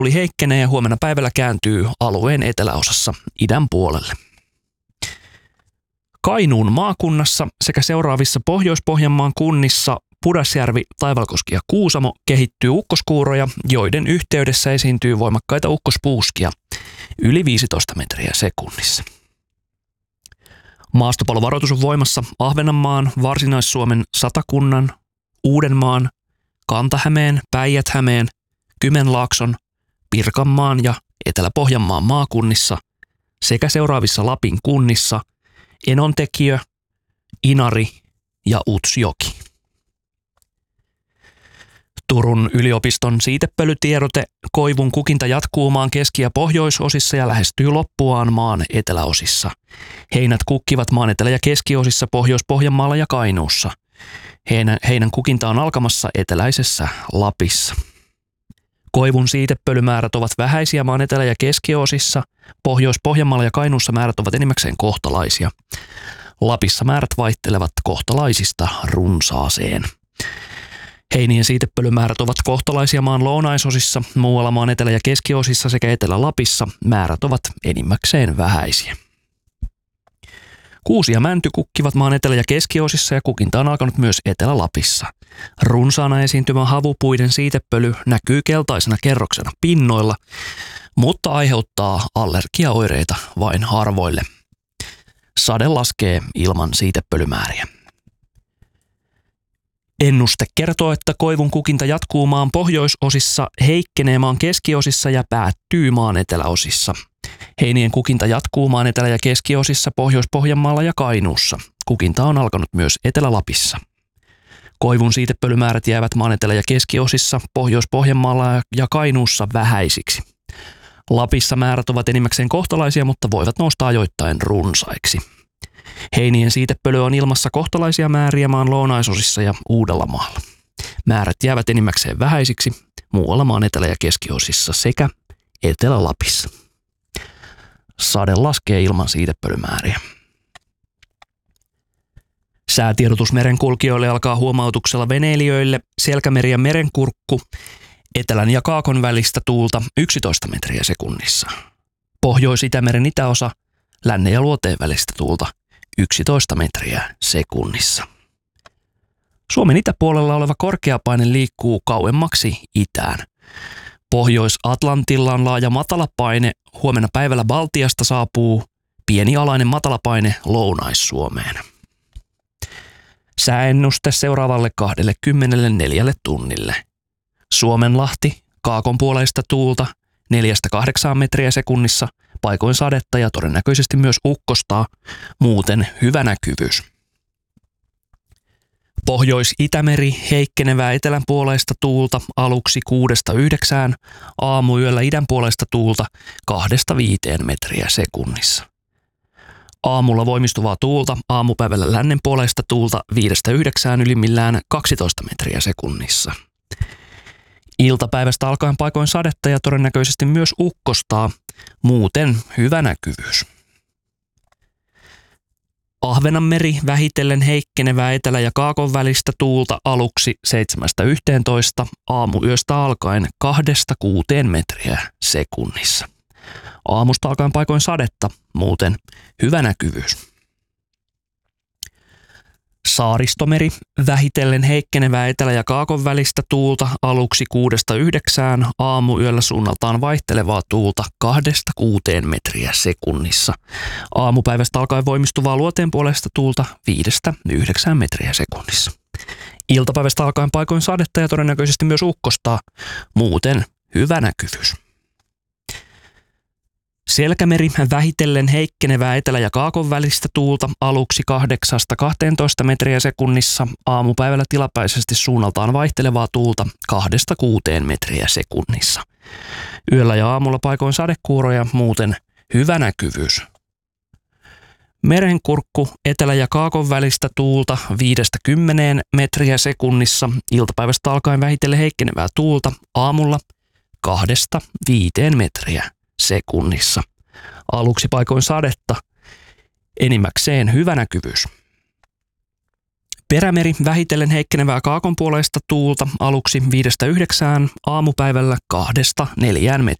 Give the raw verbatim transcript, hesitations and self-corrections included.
Tuuli heikkenee ja huomenna päivällä kääntyy alueen eteläosassa idän puolelle. Kainuun maakunnassa sekä seuraavissa Pohjois-Pohjanmaan kunnissa Pudasjärvi, Taivalkoski ja Kuusamo kehittyy ukkoskuuroja, joiden yhteydessä esiintyy voimakkaita ukkospuuskia yli viisitoista metriä sekunnissa. Maastopalovaroitus on voimassa Ahvenanmaan, Varsinais-Suomen, Satakunnan, Uudenmaan, Kanta-Hämeen, Päijät-Hämeen, Kymenlaakson, Pirkanmaan ja Etelä-Pohjanmaan maakunnissa sekä seuraavissa Lapin kunnissa Enontekiö, Inari ja Utsjoki. Turun yliopiston siitepölytiedote: koivun kukinta jatkuu maan keski- ja pohjoisosissa ja lähestyy loppuaan maan eteläosissa. Heinät kukkivat maan etelä- ja keskiosissa Pohjois-Pohjanmaalla ja Kainuussa. Heinän, heinän kukinta on alkamassa eteläisessä Lapissa. Koivun siitepölymäärät ovat vähäisiä maan etelä- ja keskiosissa. Pohjois-Pohjanmaalla ja Kainuussa määrät ovat enimmäkseen kohtalaisia. Lapissa määrät vaihtelevat kohtalaisista runsaaseen. Heinien siitepölymäärät ovat kohtalaisia maan lounaisosissa, muualla maan etelä- ja keskiosissa sekä Etelä-Lapissa määrät ovat enimmäkseen vähäisiä. Kuusi ja mänty kukkivat maan etelä- ja keskiosissa ja kukinta on alkanut myös Etelä-Lapissa. Runsaana esiintymä havupuiden siitepöly näkyy keltaisena kerroksena pinnoilla, mutta aiheuttaa allergiaoireita vain harvoille. Sade laskee ilman siitepölymääriä. Ennuste kertoo, että koivun kukinta jatkuu maan pohjoisosissa, heikkenee maan keskiosissa ja päättyy maan eteläosissa. Heinien kukinta jatkuu maan etelä- ja keskiosissa Pohjois-Pohjanmaalla ja Kainuussa. Kukinta on alkanut myös Etelä-Lapissa. Koivun siitepölymäärät jäävät maan etelä- ja keskiosissa Pohjois-Pohjanmaalla ja Kainuussa vähäisiksi. Lapissa määrät ovat enimmäkseen kohtalaisia, mutta voivat nousta ajoittain runsaiksi. Heinien siitepöly on ilmassa kohtalaisia määriä maan lounaisosissa ja Uudellamaalla. Määrät jäävät enimmäkseen vähäisiksi muualla maan etelä- ja keskiosissa sekä Etelä-Lapissa. Sade laskee ilman siitepölymääriä. Säätiedotus merenkulkijoille alkaa huomautuksella veneilijöille: Selkämeri ja Merenkurkku, etelän ja kaakon välistä tuulta yksitoista metriä sekunnissa. Pohjois-Itämeren itäosa, lännen ja luoteen välistä tuulta yksitoista metriä sekunnissa. Suomen itäpuolella oleva korkeapaine liikkuu kauemmaksi itään. Pohjois-Atlantilla on laaja matalapaine. Huomenna päivällä Baltiasta saapuu pieni alainen matalapaine Lounais-Suomeen. Sääennuste seuraavalle kaksikymmentäneljä tunnille. Suomenlahti, kaakonpuoleista tuulta neljästä kahdeksaan metriä sekunnissa, paikoin sadetta ja todennäköisesti myös ukkostaa, muuten hyvä näkyvyys. Pohjois-Itämeri, heikkenevää etelänpuoleista tuulta aluksi kuudesta yhdeksään, aamuyöllä idänpuoleista tuulta kahdesta viiteen metriä sekunnissa. Aamulla voimistuvaa tuulta, aamupäivällä lännenpuoleista tuulta viidestä yhdeksään ylimmillään kaksitoista metriä sekunnissa. Iltapäivästä alkaen paikoin sadetta ja todennäköisesti myös ukkostaa, muuten hyvä näkyvyys. Ahvenanmeri, vähitellen heikkenevää etelä- ja kaakon välistä tuulta aluksi seitsemästä yhteentoista, aamuyöstä alkaen kahdesta kuuteen metriä sekunnissa. Aamusta alkaen paikoin sadetta, muuten hyvä näkyvyys. Saaristomeri, vähitellen heikkenevää etelä- ja kaakon välistä tuulta aluksi kuudesta yhdeksään, aamuyöllä suunnaltaan vaihtelevaa tuulta kahdesta kuuteen metriä sekunnissa. Aamupäivästä alkaen voimistuvaa luoteenpuoleista tuulta viidestä yhdeksään metriä sekunnissa. Iltapäivästä alkaen paikoin sadetta ja todennäköisesti myös ukkostaa, muuten hyvä näkyvyys. Selkämeri, vähitellen heikkenevää etelä- ja kaakon välistä tuulta aluksi kahdeksasta kahteentoista metriä sekunnissa, aamupäivällä tilapäisesti suunnaltaan vaihtelevaa tuulta kahdesta kuuteen metriä sekunnissa. Yöllä ja aamulla paikoin sadekuuroja, muuten hyvä näkyvyys. Merenkurkku, etelä- ja kaakon välistä tuulta viidestä kymmeneen metriä sekunnissa, iltapäivästä alkaen vähitellen heikkenevää tuulta, aamulla kahdesta viiteen metriä sekunnissa. Aluksi paikoin sadetta, enimmäkseen hyvä näkyvyys. Perämeri vähitellen heikkenevää kaakonpuoleista tuulta aluksi viidestä yhdeksään, aamupäivällä kahdesta neljään metriä.